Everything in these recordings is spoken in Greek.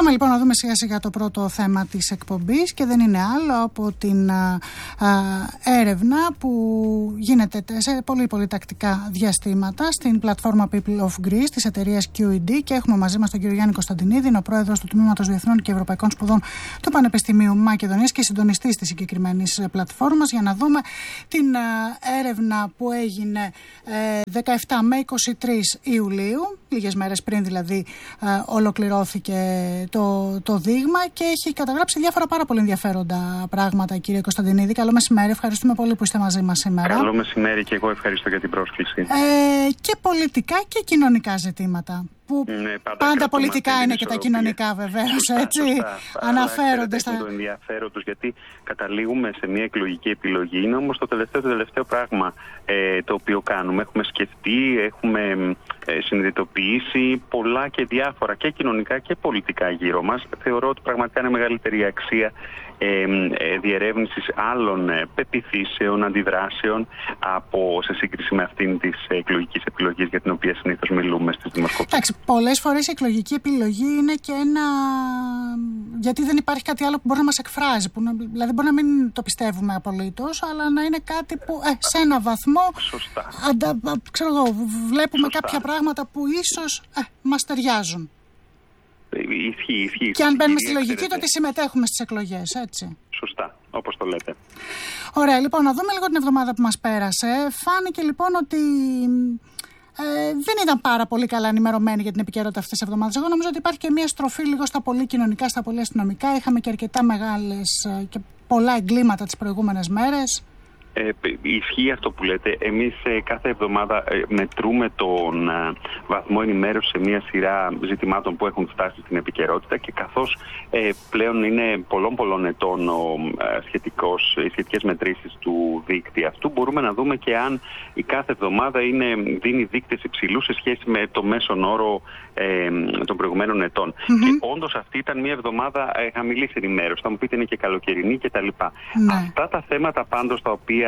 Πάμε λοιπόν να δούμε σιγά σιγά το πρώτο θέμα της εκπομπής, και δεν είναι άλλο από την έρευνα που γίνεται σε πολύ πολύ τακτικά διαστήματα στην πλατφόρμα People of Greece της εταιρείας QED, και έχουμε μαζί μας τον κύριο Γιάννη Κωνσταντινίδη, ο πρόεδρος του Τμήματος Διεθνών και Ευρωπαϊκών Σπουδών του Πανεπιστημίου Μακεδονίας και συντονιστής της συγκεκριμένης πλατφόρμας, για να δούμε την έρευνα που έγινε 17 με 23 Ιουλίου, λίγες μέρες πριν δηλαδή ολοκληρώθηκε το δείγμα, και έχει καταγράψει διάφορα πάρα πολύ ενδιαφέροντα πράγματα. Κύριε Κωνσταντινίδη, καλό μεσημέρι. Ευχαριστούμε πολύ που είστε μαζί μας σήμερα. Καλό μεσημέρι, και εγώ ευχαριστώ για την πρόσκληση. Και πολιτικά και κοινωνικά ζητήματα. Που πάντα πολιτικά είναι και τα κοινωνικά, βεβαίως, έτσι. Αναφέρονται στα... το ενδιαφέρον τους, γιατί καταλήγουμε σε μια εκλογική επιλογή. Είναι όμως το τελευταίο πράγμα το οποίο κάνουμε. Έχουμε σκεφτεί, έχουμε συνειδητοποιήσει πολλά και διάφορα και κοινωνικά και πολιτικά γύρω μας. Θεωρώ ότι πραγματικά είναι μεγαλύτερη αξία διερεύνησης άλλων πεποιθήσεων, αντιδράσεων σε σύγκριση με αυτήν της εκλογικής επιλογής για την οποία συνήθως μιλούμε στις δημοσκοπήσεις. Εντάξει, πολλές φορές η εκλογική επιλογή είναι και γιατί δεν υπάρχει κάτι άλλο που μπορεί να μας εκφράζει. Δηλαδή μπορεί να μην το πιστεύουμε απολύτως, αλλά να είναι κάτι που σε ένα βαθμό βλέπουμε κάποια πράγματα που ίσως μας ταιριάζουν. Ισχύει. Και αν μπαίνουμε στη λογική, τότε συμμετέχουμε στις εκλογές, έτσι. Σωστά, όπως το λέτε. Ωραία, λοιπόν, να δούμε λίγο την εβδομάδα που μας πέρασε. Φάνηκε λοιπόν ότι δεν ήταν πάρα πολύ καλά ενημερωμένοι για την επικαιρότητα αυτής της εβδομάδας. Εγώ νομίζω ότι υπάρχει και μια στροφή λίγο στα πολύ κοινωνικά, στα πολύ αστυνομικά. Είχαμε και αρκετά μεγάλες και πολλά εγκλήματα τις προηγούμενες μέρες. Ισχύει αυτό που λέτε. Εμείς κάθε εβδομάδα μετρούμε τον βαθμό ενημέρωση σε μια σειρά ζητημάτων που έχουν φτάσει στην επικαιρότητα, και καθώς πλέον είναι πολλών ετών οι σχετικές μετρήσεις του δείκτη αυτού, μπορούμε να δούμε και αν η κάθε εβδομάδα δίνει δείκτες υψηλούς σε σχέση με το μέσον όρο των προηγουμένων ετών. Και όντως αυτή ήταν μια εβδομάδα χαμηλής ενημέρωσης. Θα μου πείτε, είναι και καλοκαιρινή κτλ. Αυτά τα θέματα πάντως τα οποία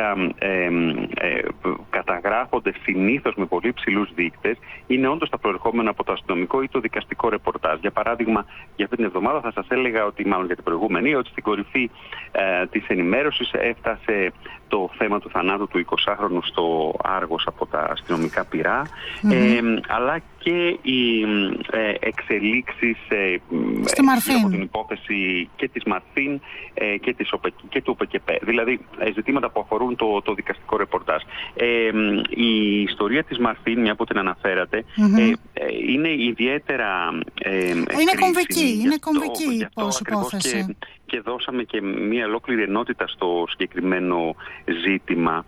καταγράφονται συνήθως με πολύ ψηλούς δείκτες είναι όντως τα προερχόμενα από το αστυνομικό ή το δικαστικό ρεπορτάζ. Για παράδειγμα, για αυτή την εβδομάδα θα σας έλεγα ότι, μάλλον για την προηγούμενη, ότι στην κορυφή της ενημέρωσης έφτασε το θέμα του θανάτου του 20χρονου στο Άργος από τα αστυνομικά πυρά, αλλά και οι εξελίξεις από την υπόθεση και της Μαρθίν και του ΟΠΕΚΕΠΕ. Δηλαδή ζητήματα που αφορούν το δικαστικό ρεπορτάζ. Η ιστορία της Μαρθίν, μια που την αναφέρατε, είναι ιδιαίτερα είναι κομβική η υπόθεση. Και δώσαμε και μια ολόκληρη ενότητα στο συγκεκριμένο ζήτημα.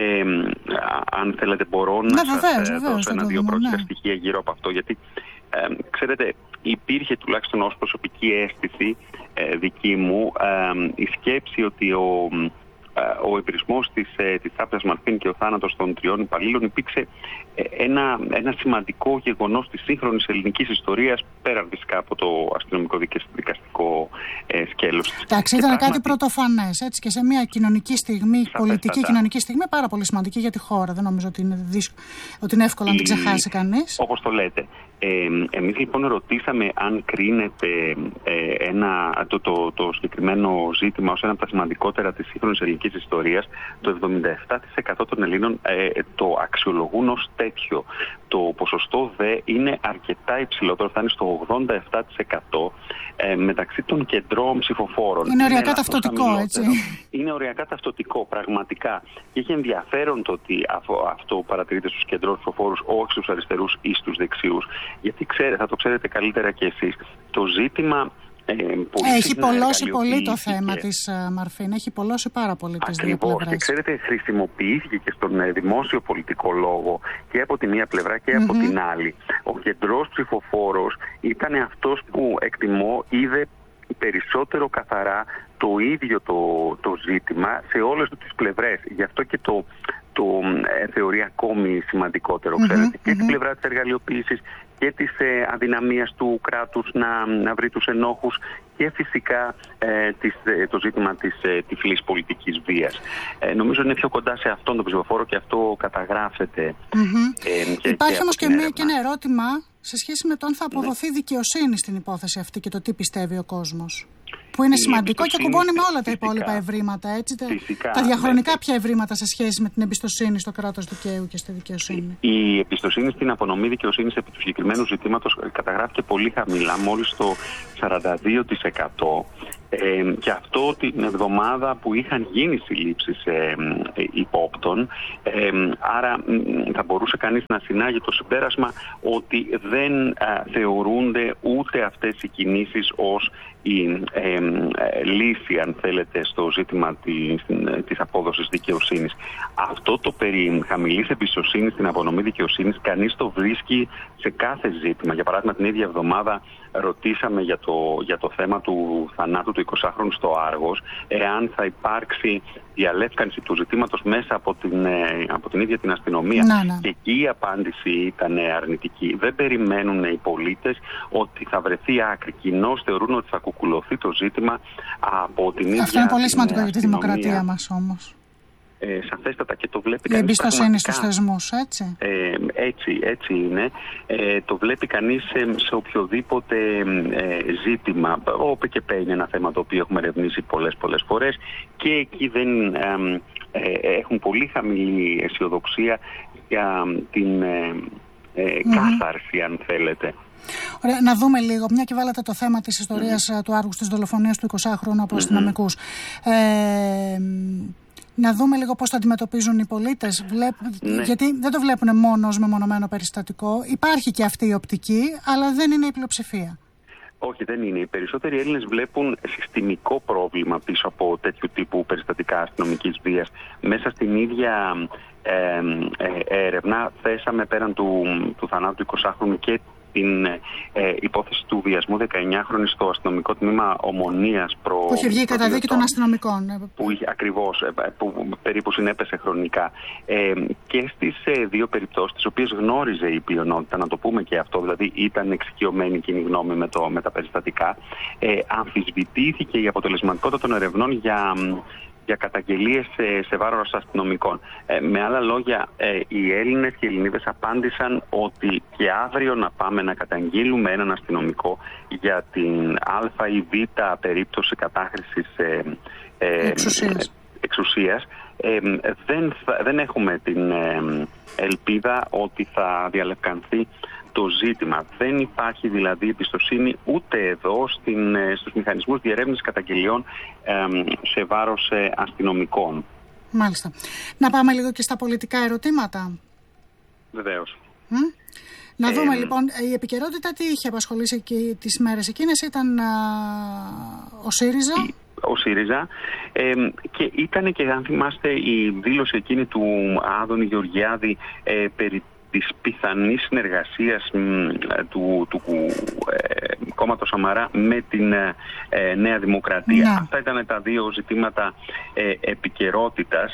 Αν θέλετε, μπορώ να σας δώσω ένα-δύο πρώτα στοιχεία γύρω από αυτό, γιατί ξέρετε, υπήρχε τουλάχιστον ως προσωπική αίσθηση δική μου η σκέψη ότι ο εμπρισμός της Τράπεζας Μαρθίν και ο θάνατος των 3 υπαλλήλων υπήρξε ένα σημαντικό γεγονός της σύγχρονης ελληνικής ιστορίας, πέρα φυσικά από το αστυνομικό δικαστικό σκέλος. Εντάξει, ήταν κάτι πρωτοφανές, έτσι, και σε μια κοινωνική στιγμή, πολιτική κοινωνική στιγμή, πάρα πολύ σημαντική για τη χώρα. Δεν νομίζω ότι είναι εύκολο να την ξεχάσει κανείς. Όπως το λέτε. Εμείς λοιπόν ρωτήσαμε αν κρίνεται το συγκεκριμένο ζήτημα ως ένα από τα σημαντικότερα της σύγχρονης ελληνικής ιστορίας. Το 77% των Ελλήνων το αξιολογούν ως τέτοιο. Το ποσοστό δε είναι αρκετά υψηλότερο, φτάνει στο 87% μεταξύ των κεντρών ψηφοφόρων. Είναι οριακά ταυτοτικό, έτσι. Είναι οριακά ταυτοτικό, πραγματικά. Και έχει ενδιαφέρον το ότι αυτό παρατηρείται στους κεντρών ψηφοφόρους, όχι στους αριστερούς ή στους δεξιούς. Γιατί θα το ξέρετε καλύτερα κι εσείς. Το ζήτημα έχει πολλώσει πολύ το θέμα της Μαρθίν. Έχει πολλώσει πάρα πολύ τις δύο πλευρές. Και ξέρετε, χρησιμοποιήθηκε και στον δημόσιο πολιτικό λόγο και από τη μία πλευρά και από την άλλη. Ο κεντρός ψηφοφόρος ήταν αυτός που, εκτιμώ, είδε περισσότερο καθαρά το ίδιο το ζήτημα σε όλες τις πλευρές. Γι' αυτό και το θεωρεί ακόμη σημαντικότερο, ξέρετε, και την πλευρά της εργαλειοποίησης και της αδυναμίας του κράτους να βρει τους ενόχους και φυσικά το ζήτημα της τυφλής πολιτικής βίας. Νομίζω είναι πιο κοντά σε αυτόν τον ψηφοφόρο και αυτό καταγράφεται. Υπάρχει όμως και ένα ερώτημα σε σχέση με το αν θα αποδοθεί δικαιοσύνη στην υπόθεση αυτή και το τι πιστεύει ο κόσμος. Που είναι σημαντικό και κουμπώνει με όλα τα υπόλοιπα ευρήματα, έτσι. Τα διαχρονικά πια ευρήματα σε σχέση με την εμπιστοσύνη στο κράτος δικαίου και στη δικαιοσύνη. Η εμπιστοσύνη στην απονομή δικαιοσύνης επί του συγκεκριμένου ζητήματος καταγράφηκε πολύ χαμηλά, μόλις το 42%. Και αυτό την εβδομάδα που είχαν γίνει συλλήψεις υπόπτων. Άρα θα μπορούσε κανείς να συνάγει το συμπέρασμα ότι δεν θεωρούνται ούτε αυτές οι κινήσεις ως η λύση, αν θέλετε, στο ζήτημα της απόδοσης δικαιοσύνης. Αυτό το περί χαμηλής εμπιστοσύνης στην απονομή δικαιοσύνης κανείς το βρίσκει σε κάθε ζήτημα. Για παράδειγμα, την ίδια εβδομάδα ρωτήσαμε για το θέμα του θανάτου του 20χρονου στο Άργος, εάν θα υπάρξει διαλεύκανση του ζητήματος μέσα από την ίδια την αστυνομία. Και εκεί η απάντηση ήταν αρνητική. Δεν περιμένουν οι πολίτες ότι θα βρεθεί άκρη. Κοινώς θεωρούν ότι θα κουκουλωθεί το ζήτημα από την ίδια. Αυτό είναι πολύ σημαντικό για τη δημοκρατία μας όμως. Σαφέστατα, και το βλέπει κανείς. Η εμπιστοσύνη στους θεσμούς, έτσι. Έτσι είναι. Το βλέπει κανείς σε οποιοδήποτε ζήτημα. Ο ΠΚΠ είναι ένα θέμα το οποίο έχουμε ερευνήσει πολλές φορές και εκεί δεν έχουν πολύ χαμηλή αισιοδοξία για την κάθαρση, αν θέλετε. Ωραία, να δούμε λίγο, μια και βάλατε το θέμα της ιστορίας του Άργους, της δολοφονίας του 20χρονου από αστυνομικούς. Να δούμε λίγο πώς το αντιμετωπίζουν οι πολίτες. Γιατί δεν το βλέπουν μόνο ως μεμονωμένο περιστατικό. Υπάρχει και αυτή η οπτική, αλλά δεν είναι η πλειοψηφία. Όχι, δεν είναι. Οι περισσότεροι Έλληνες βλέπουν συστημικό πρόβλημα πίσω από τέτοιου τύπου περιστατικά αστυνομικής βίας. Μέσα στην ίδια έρευνα θέσαμε πέραν του θανάτου του 20χρονου και την υπόθεση του βιασμού 19χρονη στο αστυνομικό τμήμα Ομονίας που είχε βγει η καταδίκη των αστυνομικών. Ακριβώς, που περίπου συνέπεσε χρονικά. Και στις δύο περιπτώσεις, τις οποίες γνώριζε η πλειονότητα, να το πούμε και αυτό, δηλαδή ήταν εξοικειωμένη κοινή γνώμη με τα περιστατικά, αμφισβητήθηκε η αποτελεσματικότητα των ερευνών για καταγγελίες σε βάρος αστυνομικών. Με άλλα λόγια, οι Έλληνες και οι Ελληνίδες απάντησαν ότι και αύριο να πάμε να καταγγείλουμε έναν αστυνομικό για την α ή β περίπτωση κατάχρησης εξουσίας. Δεν έχουμε την ελπίδα ότι θα διαλευκανθεί το ζήτημα. Δεν υπάρχει δηλαδή εμπιστοσύνη ούτε εδώ στους μηχανισμούς διερεύνησης καταγγελιών σε βάρος αστυνομικών. Μάλιστα. Να πάμε λίγο και στα πολιτικά ερωτήματα. Βεβαίως. Να δούμε λοιπόν, η επικαιρότητα τι είχε απασχολήσει και τις μέρες εκείνες, ήταν ο ΣΥΡΙΖΑ. Ο ΣΥΡΙΖΑ και ήταν και, αν θυμάστε, η δήλωση εκείνη του Άδωνη Γεωργιάδη περί της πιθανής συνεργασίας του κόμματος Σαμαρά με την Νέα Δημοκρατία. Ναι. Αυτά ήταν τα δύο ζητήματα επικαιρότητας.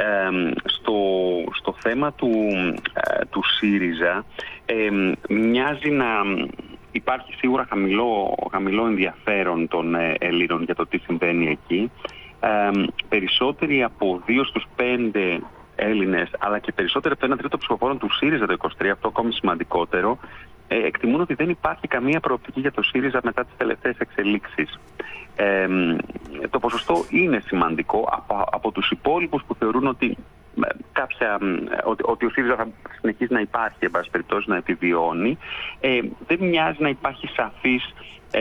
Στο θέμα του ΣΥΡΙΖΑ μοιάζει να υπάρχει σίγουρα χαμηλό ενδιαφέρον των Ελλήνων για το τι συμβαίνει εκεί. Περισσότεροι από 2 στους 5 Έλληνες, αλλά και περισσότερο από το 1/3 ψηφοφόρων του ΣΥΡΙΖΑ το 23, αυτό ακόμη σημαντικότερο, εκτιμούν ότι δεν υπάρχει καμία προοπτική για το ΣΥΡΙΖΑ μετά τις τελευταίες εξελίξεις. Το ποσοστό είναι σημαντικό από τους υπόλοιπους που θεωρούν ότι ο ΣΥΡΙΖΑ θα συνεχίσει να υπάρχει, εν πάση περιπτώσει να επιβιώνει. Δεν μοιάζει να υπάρχει σαφής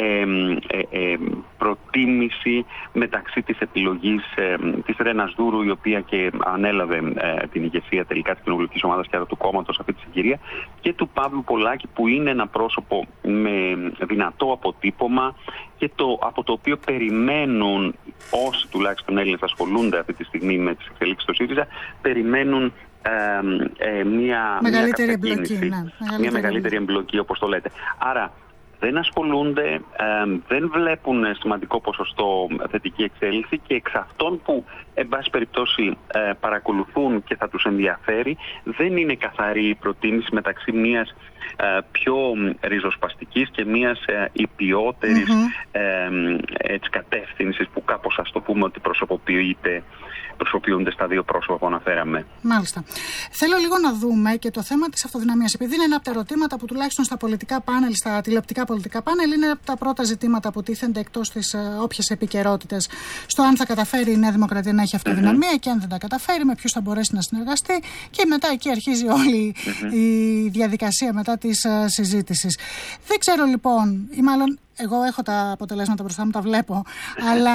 προτίμηση μεταξύ της επιλογής της Ρένας Δούρου, η οποία και ανέλαβε την ηγεσία τελικά της κοινοβουλευτικής ομάδας και άρα του κόμματος αυτή τη συγκυρία, και του Παύλου Πολάκη, που είναι ένα πρόσωπο με δυνατό αποτύπωμα και από το οποίο περιμένουν, όσοι τουλάχιστον Έλληνες ασχολούνται αυτή τη στιγμή με τις εξελίξεις του ΣΥΡΙΖΑ, περιμένουν μια μεγαλύτερη εμπλοκή, όπως το λέτε. Άρα δεν ασχολούνται, δεν βλέπουν σημαντικό ποσοστό θετική εξέλιξη, και εξ αυτών που εν πάση περιπτώσει παρακολουθούν και θα τους ενδιαφέρει, δεν είναι καθαρή η προτίμηση μεταξύ μιας πιο ριζοσπαστικής και μιας υπιότερης κατεύθυνσης που κάπως, ας το πούμε, ότι προσωποποιούνται στα δύο πρόσωπα που αναφέραμε. Μάλιστα. Θέλω λίγο να δούμε και το θέμα της αυτοδυναμίας. Επειδή είναι ένα από τα ερωτήματα που τουλάχιστον στα πολιτικά πάνελ, στα τηλεοπτικά πολιτικά πάνελ, είναι από τα πρώτα ζητήματα που τίθενται εκτός της όποιας επικαιρότητας. Στο αν θα καταφέρει η Νέα Δημοκρατία να έχει αυτοδυναμία και αν δεν τα καταφέρει, με ποιους θα μπορέσει να συνεργαστεί. Και μετά εκεί αρχίζει όλη η διαδικασία μετά της συζήτησης. Δεν ξέρω λοιπόν, ή μάλλον εγώ έχω τα αποτελέσματα μπροστά μου, τα βλέπω, αλλά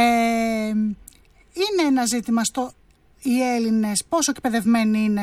είναι ένα ζήτημα στο οι Έλληνες πόσο εκπαιδευμένοι είναι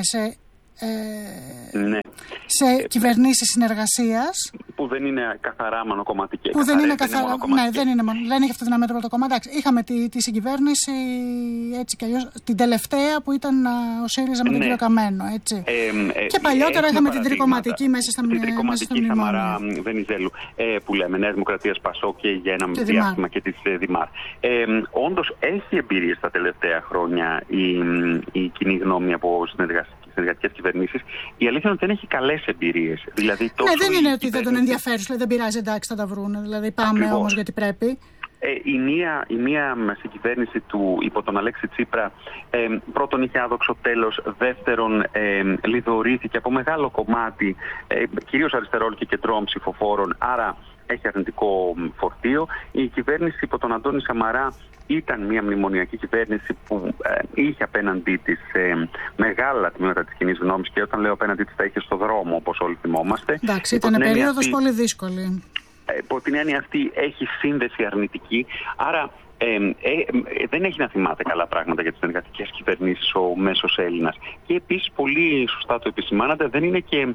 σε κυβερνήσεις συνεργασίας. Που δεν είναι καθαρά μονοκομματικές. Που δεν είναι καθαρά. Ναι, δεν έχει αυτοδυναμία το πρώτο κόμμα. Εντάξει, είχαμε τη συγκυβέρνηση έτσι κι αλλιώς, την τελευταία που ήταν ο ΣΥΡΙΖΑ με τον κύριο Καμένο. Έτσι. Και παλιότερα είχαμε την τρικομματική μέσα στα μνημόνια. Την τρικομματική Σαμαρά Βενιζέλου που λέμε, Νέα Δημοκρατία Πασό και για ένα διάστημα και της Δημάρ. Όντως έχει εμπειρίες τα τελευταία χρόνια η κοινή γνώμη από συνεργατικές κυβερνήσεις. Η αλήθεια είναι ότι δεν έχει καλές εμπειρίες. Δηλαδή, δεν είναι ότι δεν τον ενδιαφέρει, δηλαδή δεν πειράζει, εντάξει, θα τα βρούνε. Δηλαδή πάμε όμως γιατί πρέπει. Η μία συγκυβέρνηση του υπό τον Αλέξη Τσίπρα πρώτον είχε άδοξο τέλος, δεύτερον λιδωρήθηκε από μεγάλο κομμάτι κυρίως αριστερών και κεντρών ψηφοφόρων, άρα έχει αρνητικό φορτίο. Η κυβέρνηση υπό τον Αντώνη Σαμαρά ήταν μια μνημονιακή κυβέρνηση που είχε απέναντί της μεγάλα τμήματα της κοινής γνώμης, και όταν λέω απέναντί της τα είχε στο δρόμο, όπως όλοι θυμόμαστε. Εντάξει, ήταν περίοδος πολύ δύσκολη. Από την έννοια αυτή έχει σύνδεση αρνητική, άρα δεν έχει να θυμάται καλά πράγματα για τις συνεργατικές κυβερνήσεις ο μέσος Έλληνας. Και επίσης, πολύ σωστά το επισημάνατε, δεν είναι και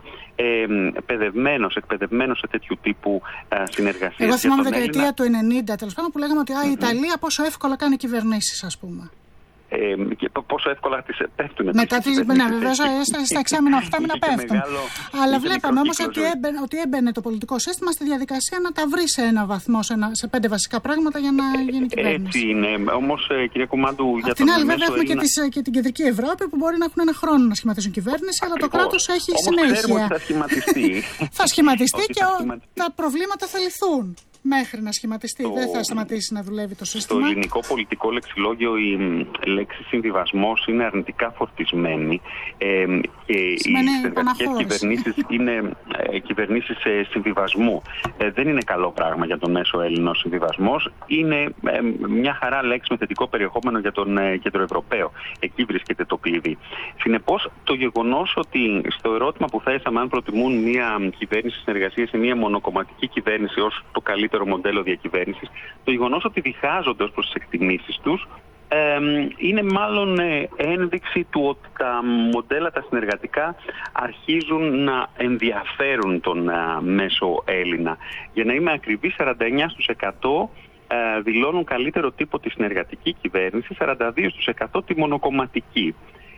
εκπαιδευμένος σε τέτοιου τύπου συνεργασίες. Εγώ θυμάμαι δεκαετία του 90, τέλος πάντων, που λέγαμε ότι η Ιταλία πόσο εύκολα κάνει κυβερνήσεις, ας πούμε. Και πόσο εύκολα τις πέφτουν. Μετά βεβαίως στα εξάμηνα, 8 πέφτουν. Αλλά βλέπαμε όμως ότι έμπαινε το πολιτικό σύστημα στη διαδικασία να τα βρει σε ένα βαθμό, σε 5 βασικά πράγματα για να γίνει κυβέρνηση. Έτσι είναι. Όμως, κυρία Κουμάντου, για απ' την άλλη, βέβαια, έχουμε και την Κεντρική Ευρώπη που μπορεί να έχουν ένα χρόνο να σχηματίσουν κυβέρνηση, αλλά το κράτος έχει συνέχεια. Θα σχηματιστεί. Θα σχηματιστεί και τα προβλήματα θα λυθούν. Μέχρι να σχηματιστεί, δεν θα σταματήσει να δουλεύει το σύστημα. Στο ελληνικό πολιτικό λεξιλόγιο η λέξη συμβιβασμός είναι αρνητικά φορτισμένη και οι συνεργατικές κυβερνήσεις είναι κυβερνήσεις συμβιβασμού. Δεν είναι καλό πράγμα για τον μέσο Έλληνο συμβιβασμός. Είναι μια χαρά λέξη με θετικό περιεχόμενο για τον Κεντροευρωπαίο. Εκεί βρίσκεται το κλειδί. Συνεπώς, το γεγονός ότι στο ερώτημα που θέσαμε, αν προτιμούν μια κυβέρνηση συνεργασίας ή μια μονοκομματική κυβέρνηση ως το καλύτερο μοντέλο διακυβέρνησης, το γεγονός ότι διχάζονται ως προς τις εκτιμήσεις τους είναι μάλλον ένδειξη του ότι τα μοντέλα τα συνεργατικά αρχίζουν να ενδιαφέρουν τον μέσο Έλληνα. Για να είμαι ακριβής, 49% δηλώνουν καλύτερο τύπο τη συνεργατική κυβέρνηση, 42% τη μονοκομματική.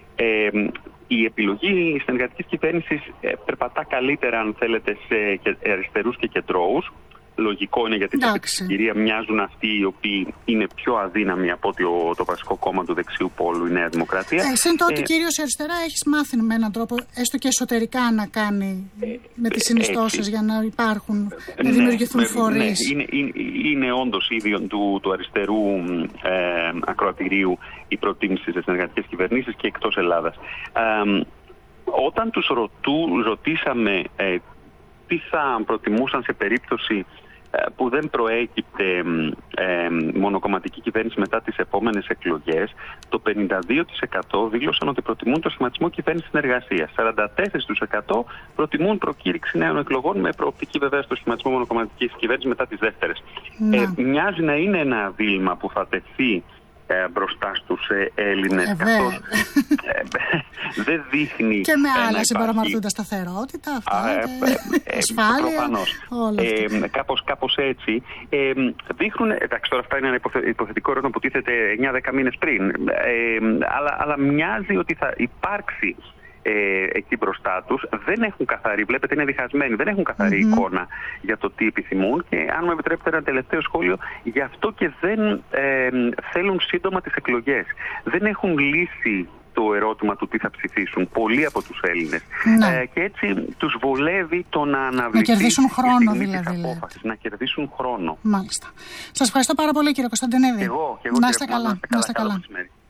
Η επιλογή συνεργατικής κυβέρνησης περπατά καλύτερα, αν θέλετε, σε αριστερούς και κεντρώους. Λογικό είναι, γιατί τα κυρία μοιάζουν αυτοί οι οποίοι είναι πιο αδύναμοι από ότι το βασικό κόμμα του δεξιού πόλου, η Νέα Δημοκρατία. Συν το ότι κυρίως η αριστερά έχει μάθει με έναν τρόπο, έστω και εσωτερικά, να κάνει με τις συνιστώσεις για να υπάρχουν, να δημιουργηθούν φορείς. Είναι όντως ίδιο του αριστερού ακροατηρίου η προτίμηση σε συνεργατικές κυβερνήσεις και εκτός Ελλάδας. Όταν τους ρωτήσαμε τι θα προτιμούσαν σε περίπτωση που δεν προέκυπτε μονοκομματική κυβέρνηση μετά τις επόμενες εκλογές, το 52% δήλωσαν ότι προτιμούν το σχηματισμό κυβέρνησης συνεργασίας. 44% προτιμούν προκήρυξη νέων εκλογών, με προοπτική βέβαια στο σχηματισμό μονοκομματικής κυβέρνησης μετά τις δεύτερες. Μοιάζει να είναι ένα δίλημμα που θα τεθεί μπροστά στους Έλληνες, καθώς δεν δείχνει. Και με άλλα συμπαραμαρτούντα σταθερότητα, ασφάλεια. Κάπως έτσι. Δείχνουν, εντάξει, τώρα αυτά είναι ένα υποθετικό ερώτημα που τίθεται 9-10 μήνες πριν, αλλά μοιάζει ότι θα υπάρξει εκεί μπροστά τους. Δεν έχουν καθαρή, βλέπετε είναι διχασμένοι, δεν έχουν καθαρή εικόνα για το τι επιθυμούν, και αν μου επιτρέπετε ένα τελευταίο σχόλιο, γι' αυτό και δεν θέλουν σύντομα τις εκλογές. Δεν έχουν λύσει το ερώτημα του τι θα ψηφίσουν πολλοί από τους Έλληνες. Ναι. Και έτσι τους βολεύει το να αναβληθεί. Να κερδίσουν χρόνο δηλαδή. Να κερδίσουν χρόνο. Μάλιστα. Σας ευχαριστώ πάρα πολύ, κύριε Κωνσταντινίδη. Και εγώ να είστε καλά. Να είστε καλά.